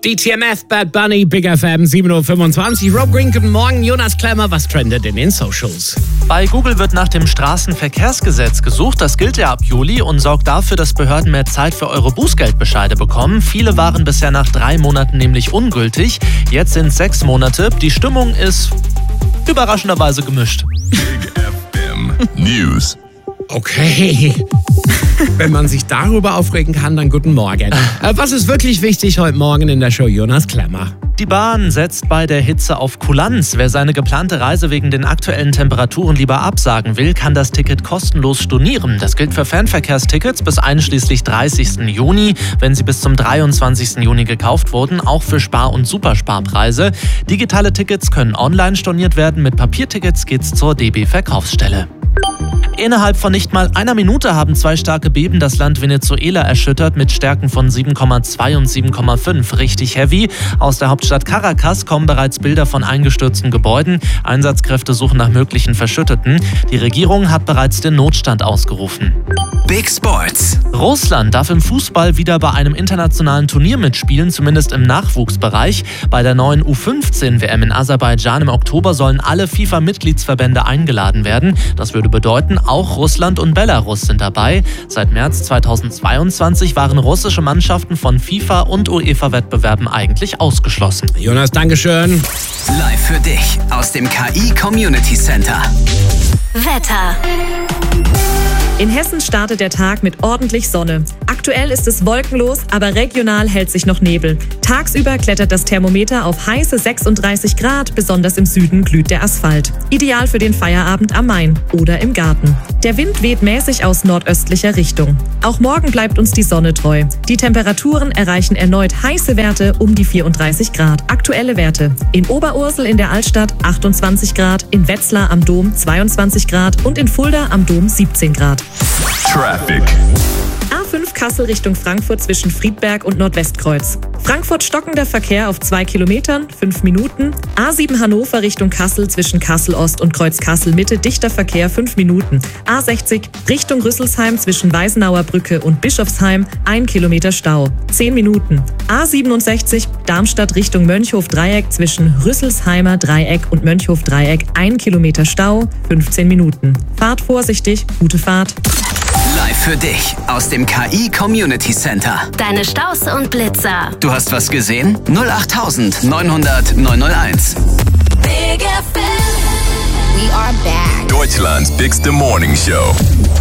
Die TMF, Bad Bunny, Big FM, 7.25 Uhr. Rob Green, guten Morgen. Jonas Klemmer, was trendet in den Socials? Bei Google wird nach dem Straßenverkehrsgesetz gesucht. Das gilt ja ab Juli und sorgt dafür, dass Behörden mehr Zeit für eure Bußgeldbescheide bekommen. Viele waren bisher nach 3 Monaten nämlich ungültig. Jetzt sind es 6 Monate. Die Stimmung ist überraschenderweise gemischt. Big FM News. Okay. Wenn man sich darüber aufregen kann, dann guten Morgen. Was ist wirklich wichtig heute Morgen in der Show? Jonas Klemmer. Die Bahn setzt bei der Hitze auf Kulanz. Wer seine geplante Reise wegen den aktuellen Temperaturen lieber absagen will, kann das Ticket kostenlos stornieren. Das gilt für Fernverkehrstickets bis einschließlich 30. Juni, wenn sie bis zum 23. Juni gekauft wurden, auch für Spar- und Supersparpreise. Digitale Tickets können online storniert werden, mit Papiertickets geht's zur DB-Verkaufsstelle. Innerhalb von nicht mal einer Minute haben 2 starke Beben das Land Venezuela erschüttert mit Stärken von 7,2 und 7,5. Richtig heavy. Aus der Hauptstadt Caracas kommen bereits Bilder von eingestürzten Gebäuden. Einsatzkräfte suchen nach möglichen Verschütteten. Die Regierung hat bereits den Notstand ausgerufen. Big Sports. Russland darf im Fußball wieder bei einem internationalen Turnier mitspielen, zumindest im Nachwuchsbereich. Bei der neuen U15-WM in Aserbaidschan im Oktober sollen alle FIFA-Mitgliedsverbände eingeladen werden. Das würde bedeuten, auch Russland und Belarus sind dabei. Seit März 2022 waren russische Mannschaften von FIFA- und UEFA-Wettbewerben eigentlich ausgeschlossen. Jonas, Dankeschön. Live für dich aus dem KI Community Center. Wetter. In Hessen startet der Tag mit ordentlich Sonne. Aktuell ist es wolkenlos, aber regional hält sich noch Nebel. Tagsüber klettert das Thermometer auf heiße 36 Grad, besonders im Süden glüht der Asphalt. Ideal für den Feierabend am Main oder im Garten. Der Wind weht mäßig aus nordöstlicher Richtung. Auch morgen bleibt uns die Sonne treu. Die Temperaturen erreichen erneut heiße Werte um die 34 Grad. Aktuelle Werte: in Oberursel in der Altstadt 28 Grad, in Wetzlar am Dom 22 Grad und in Fulda am Dom 17 Grad. Traffic. A5 Kassel Richtung Frankfurt zwischen Friedberg und Nordwestkreuz. Frankfurt stockender Verkehr auf 2 Kilometern, 5 Minuten. A7 Hannover Richtung Kassel zwischen Kassel Ost und Kreuz Kassel Mitte dichter Verkehr 5 Minuten. A60 Richtung Rüsselsheim zwischen Weißenauer Brücke und Bischofsheim 1 Kilometer Stau, 10 Minuten. A67 Darmstadt Richtung Mönchhof Dreieck zwischen Rüsselsheimer Dreieck und Mönchhof Dreieck 1 Kilometer Stau, 15 Minuten. Fahrt vorsichtig, gute Fahrt. Live für dich aus dem KI Community Center. Deine Staus und Blitzer. Du hast was gesehen? 08900 901. Big FM. We are back. Deutschland's bigste Morning Show.